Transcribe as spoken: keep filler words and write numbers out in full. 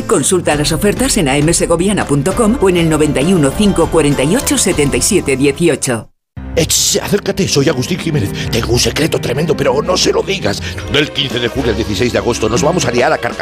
Consulta las ofertas en a eme segoviana punto com o en el noventa y uno, cinco cuarenta y ocho, setenta y siete dieciocho. Ech, acércate, soy Agustín Jiménez. Tengo un secreto tremendo, pero no se lo digas. Del quince de julio al dieciséis de agosto nos vamos a liar a carcajadas.